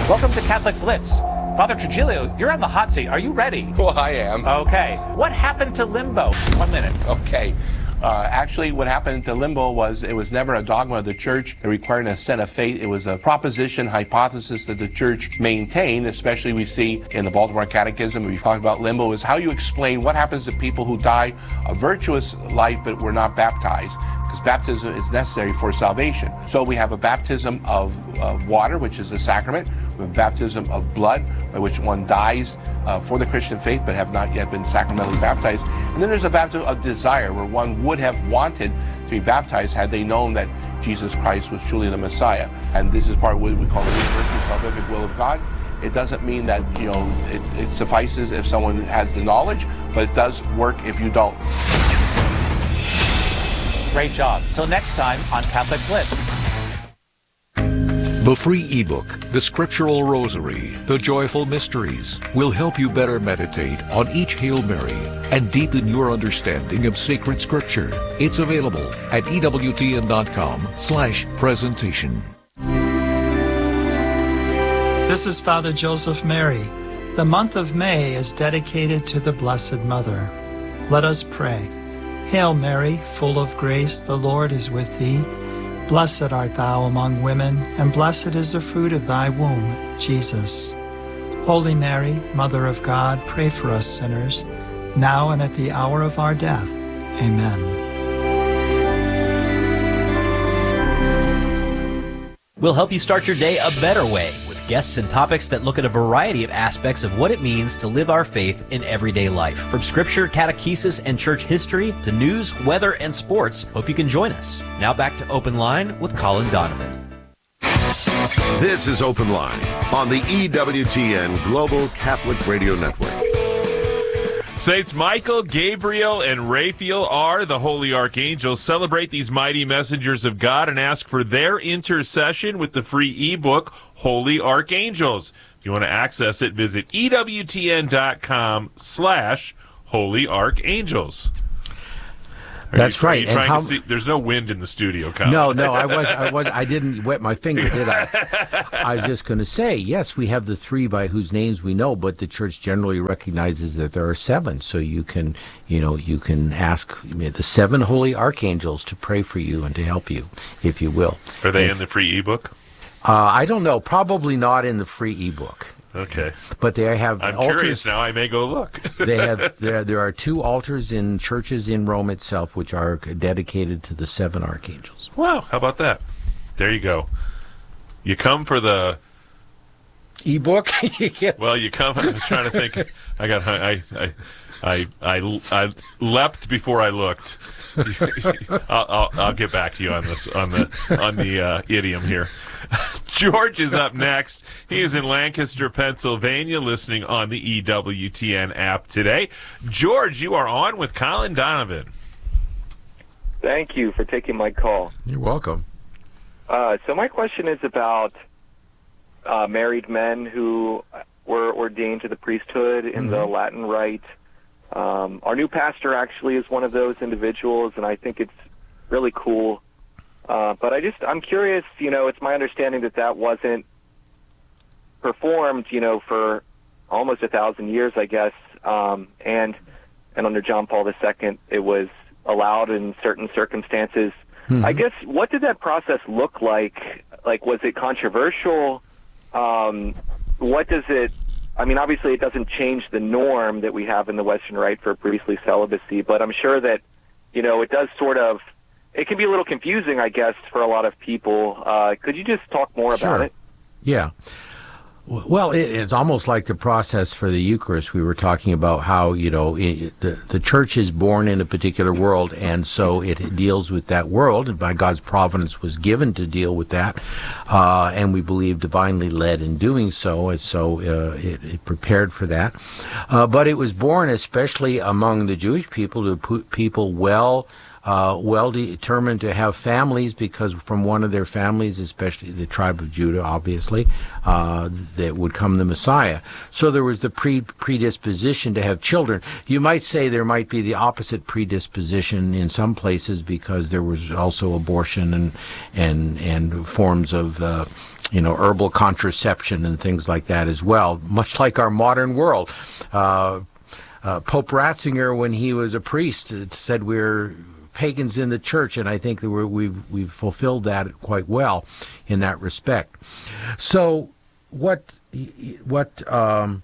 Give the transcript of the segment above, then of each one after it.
Welcome to Catholic Blitz. Father Trujillo, you're on the hot seat. Are you ready? Well, I am. Okay. What happened to limbo? 1 minute. Okay. Actually, what happened to limbo was it was never a dogma of the church that required a set of faith. It was a proposition, hypothesis that the church maintained, especially we see in the Baltimore Catechism. We talk about limbo is how you explain what happens to people who die a virtuous life but were not baptized. Because baptism is necessary for salvation. So we have a baptism of water, which is the sacrament. We have a baptism of blood, by which one dies for the Christian faith but have not yet been sacramentally baptized. And then there's a baptism of desire, where one would have wanted to be baptized had they known that Jesus Christ was truly the Messiah. And this is part of what we call the universal salvific will of God. It doesn't mean that, it suffices if someone has the knowledge, but it does work if you don't. Great job. Till next time on Catholic Blitz. The free ebook, The Scriptural Rosary, The Joyful Mysteries, will help you better meditate on each Hail Mary and deepen your understanding of sacred Scripture. It's available at EWTN.com/presentation. This is Father Joseph Mary. The month of May is dedicated to the Blessed Mother. Let us pray. Hail Mary, full of grace, the Lord is with thee. Blessed art thou among women, and blessed is the fruit of thy womb, Jesus. Holy Mary, Mother of God, pray for us sinners, now and at the hour of our death. Amen. We'll help you start your day a better way with guests and topics that look at a variety of aspects of what it means to live our faith in everyday life. From scripture, catechesis, and church history to news, weather, and sports, hope you can join us. Now back to Open Line with Colin Donovan. This is Open Line on the EWTN Global Catholic Radio Network. Saints Michael, Gabriel, and Raphael are the holy archangels. Celebrate these mighty messengers of God and ask for their intercession with the free ebook, Holy Archangels. If you want to access it, visit EWTN.com/Holy Archangels. That's right. And how... There's no wind in the studio, Colin. No, I didn't wet my finger, did I? I was just going to say, yes, we have the three by whose names we know, but the church generally recognizes that there are seven. So you can ask the seven holy archangels to pray for you and to help you, if you will. Are they in the free ebook? I don't know. Probably not in the free ebook. Okay. But they have I'm altars. Curious now. I may go look. There are two altars in churches in Rome itself which are dedicated to the seven archangels. Wow, how about that? There you go. You come for the ebook? Well, you come. I was trying to think. I leapt before I looked. I'll get back to you on this on the idiom here. George is up next. He is in Lancaster, Pennsylvania, listening on the EWTN app today. George, you are on with Colin Donovan. Thank you for taking my call. You're welcome. So my question is about married men who were ordained to the priesthood in the Latin Rite. Our new pastor actually is one of those individuals, and I think it's really cool. But I'm curious, it's my understanding that wasn't performed, for almost 1,000 years, I guess. And under John Paul II, it was allowed in certain circumstances. I guess, what did that process look like? Like, was it controversial? What does it, obviously it doesn't change the norm that we have in the Western Rite for priestly celibacy, but I'm sure that, it does it can be a little confusing, I guess, for a lot of people. Could you just talk more about it? Yeah. Well, it's almost like the process for the Eucharist. We were talking about how, the church is born in a particular world, and so it deals with that world, and by God's providence was given to deal with that, and we believe divinely led in doing so, and so it prepared for that. But it was born especially among the Jewish people, to put people well well determined to have families, because from one of their families, especially the tribe of Judah, obviously, that would come the Messiah. So there was the predisposition to have children. You might say there might be the opposite predisposition in some places, because there was also abortion and forms of herbal contraception and things like that as well, much like our modern world. Pope Ratzinger, when he was a priest, said we're pagans in the church, and I think that we've fulfilled that quite well in that respect. So what now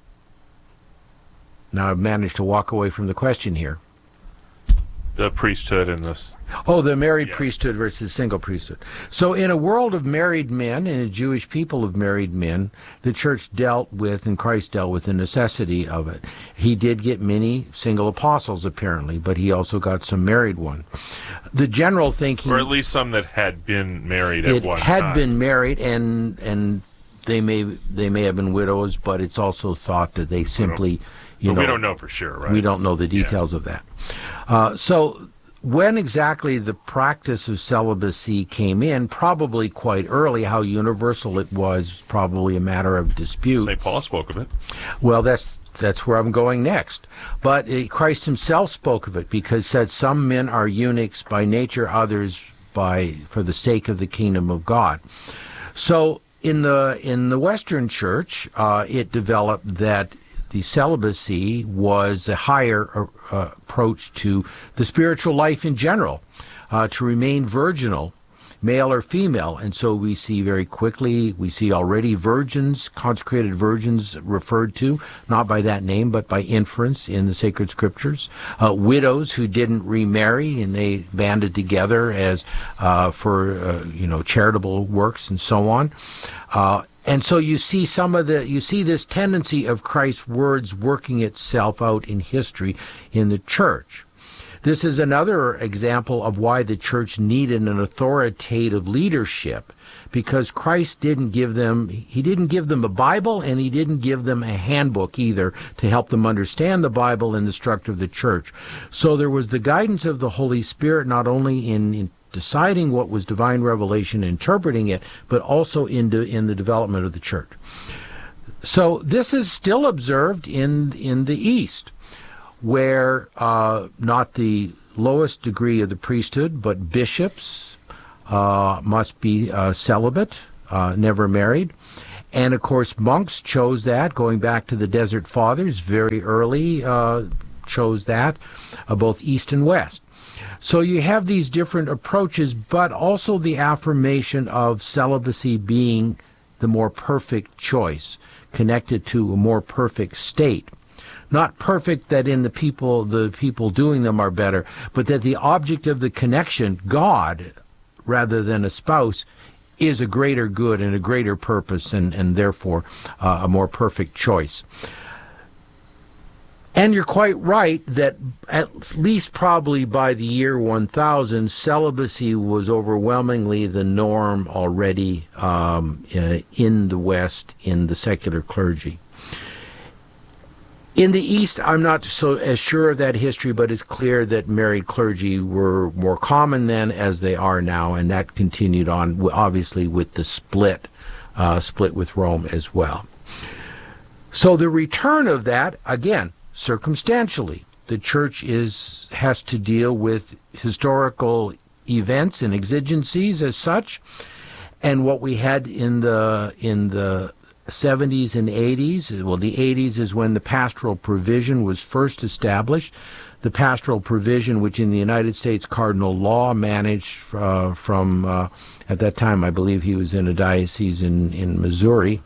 I've managed to walk away from the question here. The priesthood and this. Oh, the married priesthood versus single priesthood. So in a world of married men, and a Jewish people of married men, the church dealt with, and Christ dealt with, the necessity of it. He did get many single apostles, apparently, but he also got some married one. The general thinking... Or at least some that had been married at one time. Had been married, and they may have been widows, but it's also thought that they simply... we don't know for sure, right? We don't know the details of that. So when exactly the practice of celibacy came in, probably quite early. How universal it was, probably a matter of dispute. St. Paul spoke of it. Well, that's where I'm going next. But Christ himself spoke of it, because said some men are eunuchs by nature, others for the sake of the kingdom of God. So in the Western Church, it developed that the celibacy was a higher approach to the spiritual life in general, to remain virginal, male or female. And so we see already virgins, consecrated virgins referred to, not by that name, but by inference in the sacred scriptures. Widows who didn't remarry, and they banded together as for charitable works and so on. And so you see this tendency of Christ's words working itself out in history in the church. This is another example of why the church needed an authoritative leadership, because Christ didn't give them a Bible, and he didn't give them a handbook either to help them understand the Bible and the structure of the church. So there was the guidance of the Holy Spirit, not only in deciding what was divine revelation, interpreting it, but also in the development of the church. So this is still observed in the East, where not the lowest degree of the priesthood, but bishops must be celibate, never married. And of course monks chose that, going back to the Desert Fathers, very early chose that, both East and West. So you have these different approaches, but also the affirmation of celibacy being the more perfect choice, connected to a more perfect state. Not perfect that in the people doing them are better, but that the object of the connection, God, rather than a spouse, is a greater good and a greater purpose, and therefore a more perfect choice. And you're quite right that at least probably by the year 1000, celibacy was overwhelmingly the norm already in the West, in the secular clergy. In the East, I'm not so as sure of that history, but it's clear that married clergy were more common then as they are now, and that continued on, obviously, with the split with Rome as well. So the return of that, again, circumstantially, the church has to deal with historical events and exigencies as such, and what we had in the 70s and 80s. Well, the 80s is when the pastoral provision was first established. The pastoral provision, which in the United States Cardinal Law managed from at that time, I believe he was in a diocese in Missouri.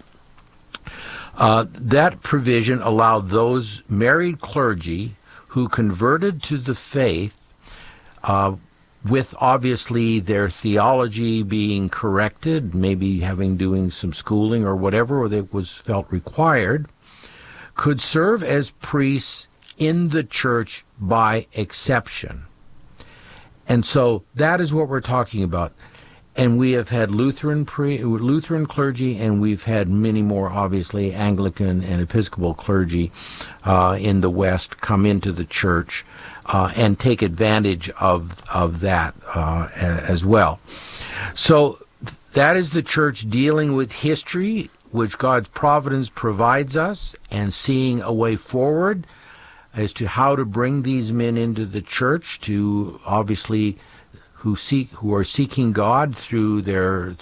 That provision allowed those married clergy who converted to the faith, with obviously their theology being corrected, maybe doing some schooling or whatever that was felt required, could serve as priests in the church by exception. And so that is what we're talking about. And we have had Lutheran clergy, and we've had many more, obviously, Anglican and Episcopal clergy in the West come into the church and take advantage of that as well. So that is the church dealing with history, which God's providence provides us, and seeing a way forward as to how to bring these men into the church to obviously who are seeking God through their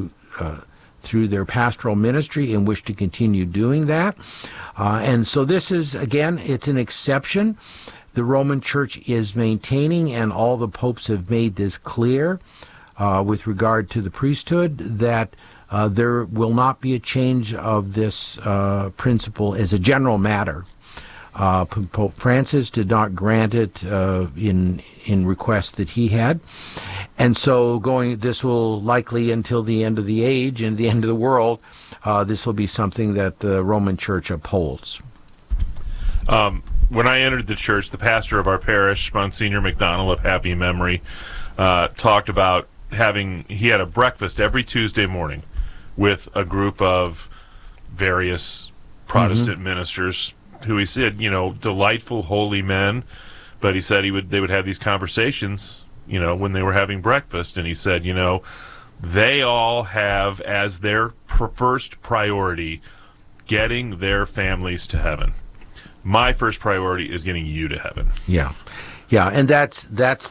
pastoral ministry and wish to continue doing that. And so this is, again, it's an exception. The Roman Church is maintaining, and all the popes have made this clear with regard to the priesthood, that there will not be a change of this principle as a general matter. Pope Francis did not grant it in requests that he had, and so this will likely until the end of the age and the end of the world. This will be something that the Roman Church upholds. When I entered the church, the pastor of our parish, Monsignor McDonald of happy memory, talked about he had a breakfast every Tuesday morning with a group of various Protestant ministers who he said, delightful, holy men, but he said they would have these conversations, when they were having breakfast, and he said, they all have as their first priority getting their families to heaven. My first priority is getting you to heaven. Yeah, and this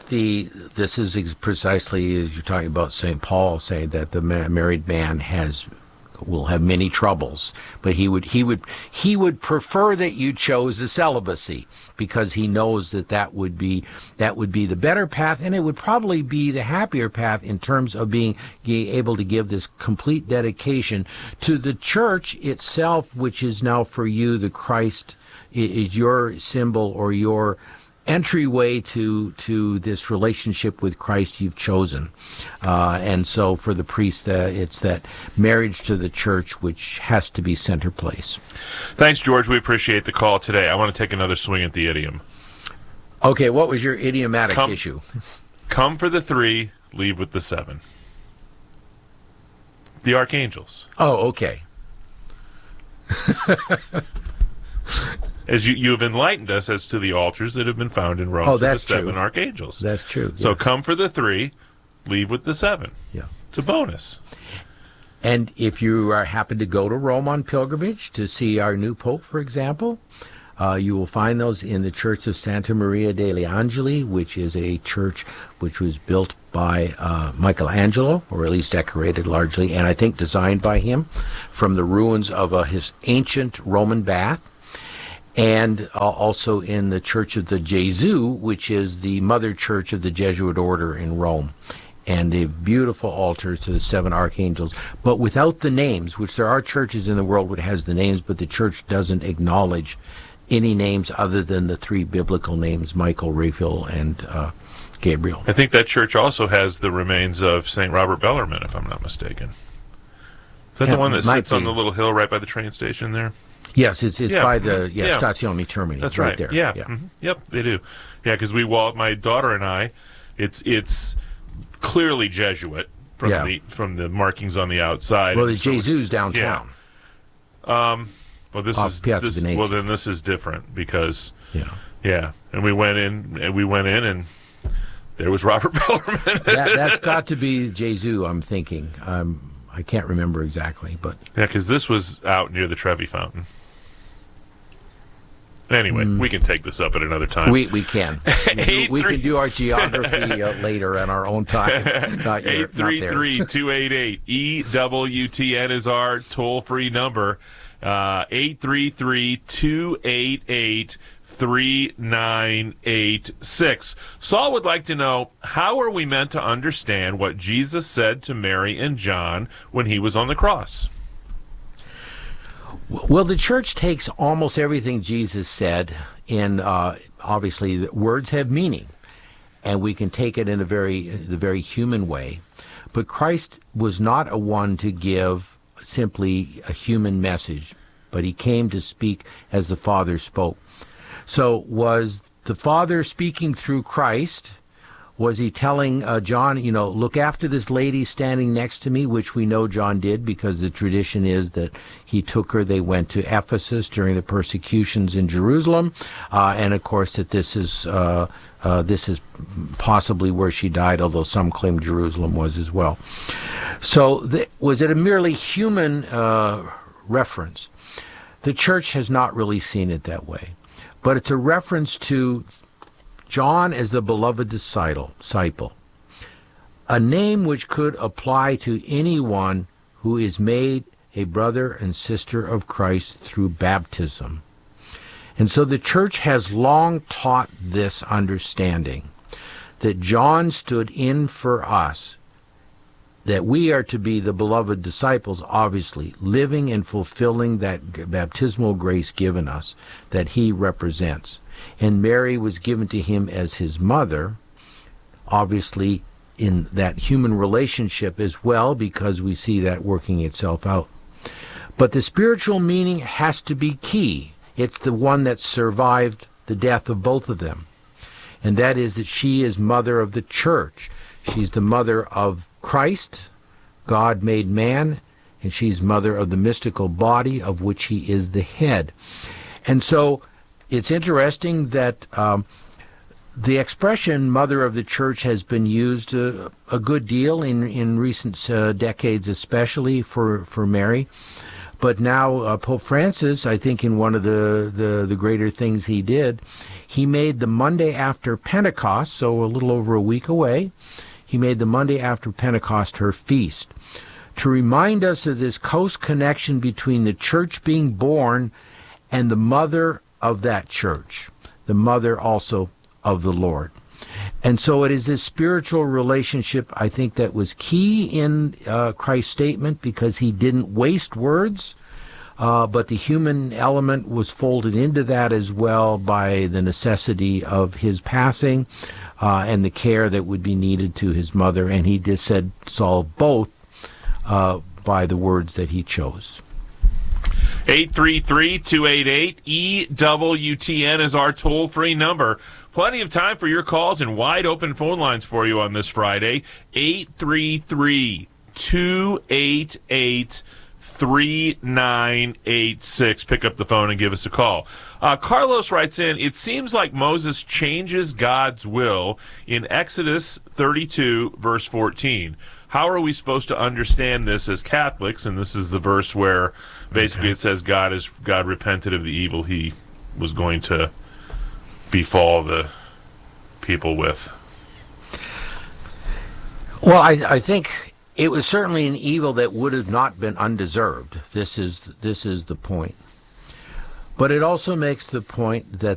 is precisely as you're talking about St. Paul saying that the married man will have many troubles, but he would prefer that you chose the celibacy, because he knows that would be the better path, and it would probably be the happier path in terms of being able to give this complete dedication to the church itself, which is now for you the Christ is your symbol or your entryway to this relationship with Christ you've chosen. And so for the priest, it's that marriage to the church which has to be center place. Thanks, George. We appreciate the call today. I want to take another swing at the idiom. Okay, what was your idiomatic issue? Come for the 3, leave with the 7. The archangels. Oh, okay. As you have enlightened us as to the altars that have been found in Rome. Oh, that's the 7 true. archangels. That's true. So yes. Come for the 3, leave with the 7. Yes. It's a bonus. And if you happen to go to Rome on pilgrimage to see our new Pope, for example, you will find those in the Church of Santa Maria degli Angeli, which is a church which was built by Michelangelo, or at least decorated largely, and I think designed by him, from the ruins of his ancient Roman bath. And also in the Church of the Gesù, which is the mother church of the Jesuit order in Rome. And the beautiful altars to the 7 archangels, but without the names, which there are churches in the world which has the names, but the church doesn't acknowledge any names other than the 3 biblical names, Michael, Raphael, and Gabriel. I think that church also has the remains of St. Robert Bellarmine, if I'm not mistaken. Is that the one that sits on the little hill right by the train station there? Yes, it's by the Stazione Termini. That's right there. Yeah. Mm-hmm. Yep, they do. Yeah, because my daughter and I, it's clearly Jesuit from the markings on the outside. Well, the Jesu's downtown. Yeah. Well, this is different because and we went in and there was Robert Bellarmine. That's got to be Jesu, I'm thinking. I can't remember exactly, but because this was out near the Trevi Fountain. Anyway, we can take this up at another time. We can. We can do our geography later on our own time. 833-288-EWTN is our toll-free number. 833-288-3986. Saul would like to know, how are we meant to understand what Jesus said to Mary and John when he was on the cross? Well, the church takes almost everything Jesus said, and obviously words have meaning, and we can take it in the very human way. But Christ was not a one to give simply a human message, but he came to speak as the Father spoke. So was the Father speaking through Christ, Was he telling John, look after this lady standing next to me, which we know John did because the tradition is that he took her. They went to Ephesus during the persecutions in Jerusalem, and of course that this is possibly where she died, although some claim Jerusalem was as well. So was it a merely human reference? The church has not really seen it that way, but it's a reference to John as the beloved disciple, a name which could apply to anyone who is made a brother and sister of Christ through baptism. And so the church has long taught this understanding, that John stood in for us, that we are to be the beloved disciples, obviously, living and fulfilling that baptismal grace given us, that he represents. And Mary was given to him as his mother, obviously in that human relationship as well, because we see that working itself out. But the spiritual meaning has to be key. It's the one that survived the death of both of them. And that is that she is mother of the church. She's the mother of Christ, God made man, and she's mother of the mystical body of which he is the head. And so it's interesting that the expression mother of the church has been used a good deal in recent decades, especially for Mary. But now Pope Francis, I think in one of the greater things he did, he made the Monday after Pentecost, so a little over a week away, he made the Monday after Pentecost her feast, to remind us of this close connection between the church being born and the mother of that church, the mother also of the Lord. And so it is this spiritual relationship, I think, that was key in Christ's statement, because he didn't waste words, but the human element was folded into that as well by the necessity of his passing and the care that would be needed to his mother. And he just said solve both by the words that he chose. 833-288-EWTN is our toll-free number. Plenty of time for your calls and wide open phone lines for you on this Friday. 833-288-3986. Pick up the phone and give us a call. Carlos writes in, it seems like Moses changes God's will in Exodus 32, verse 14. How are we supposed to understand this as Catholics? And this is the verse where basically it says God repented of the evil he was going to befall the people with. Well, I think it was certainly an evil that would have not been undeserved. This is the point. But it also makes the point that